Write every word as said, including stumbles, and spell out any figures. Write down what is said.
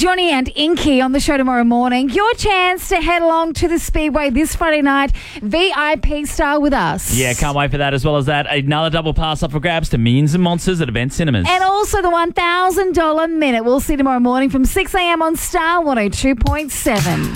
Johnny and Inky on the show tomorrow morning. Your chance to head along to the Speedway this Friday night. V I P style with us. Yeah, can't wait for that. As well as that, another double pass up for grabs to Minions and Monsters at Event Cinemas. And also the one thousand dollars minute. We'll see you tomorrow morning from six a.m. on Star one oh two point seven.